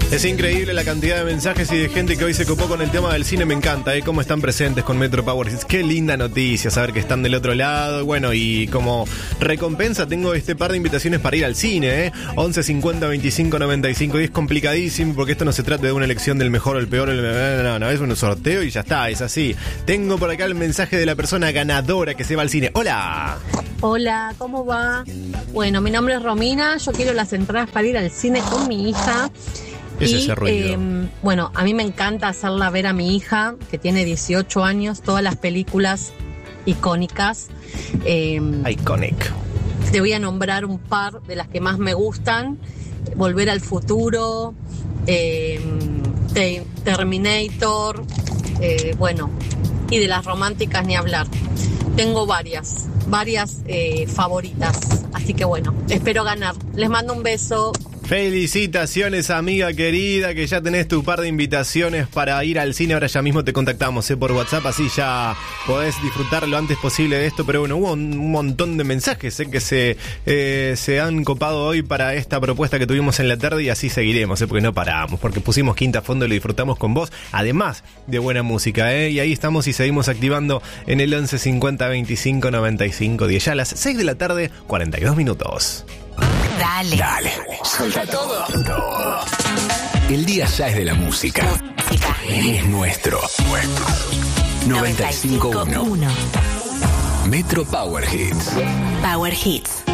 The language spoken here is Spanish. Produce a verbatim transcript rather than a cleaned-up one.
Es increíble la cantidad de mensajes y de gente que hoy se copó con el tema del cine. Me encanta, ¿eh? Cómo están presentes con Metro Power Hits. Qué linda noticia saber que están del otro lado. Bueno, y como recompensa tengo este par de invitaciones para ir al cine, ¿eh? once cincuenta veinticinco noventa y cinco. Y es complicadísimo porque esto no se trata de una elección del mejor o el peor. El... No, no, no, es un sorteo y ya está, es así. Tengo por acá el mensaje de la persona ganadora que se va al cine. ¡Hola! Hola, ¿cómo va? Bueno, mi nombre es Romina. Yo quiero las entradas para ir al cine con mi hija. Es y, ese ruido. Eh, bueno, a mí me encanta hacerla ver a mi hija, que tiene dieciocho años, todas las películas icónicas. Eh, Iconic. Te voy a nombrar un par de las que más me gustan. Volver al futuro, eh, te, Terminator, eh, bueno, y de las románticas ni hablar. Tengo varias, varias eh, favoritas, así que bueno, espero ganar. Les mando un beso. Felicitaciones, amiga querida, que ya tenés tu par de invitaciones para ir al cine. Ahora ya mismo te contactamos, ¿eh? Por WhatsApp, así ya podés disfrutar lo antes posible de esto. Pero bueno, hubo un, un montón de mensajes, ¿eh? que se, eh, se han copado hoy para esta propuesta que tuvimos en la tarde, y así seguiremos, ¿eh? Porque no paramos, porque pusimos Quinta a fondo y lo disfrutamos con vos, además de buena música, ¿eh? Y ahí estamos y seguimos activando en el once cincuenta veinticinco noventa y cinco diez. Ya a las seis de la tarde, cuarenta y dos minutos. Dale. Dale. Suelta todo. todo. El día ya es de la música. Música. Es nuestro. Nuestro. noventa y cinco punto uno. Metro Power Hits. Power Hits.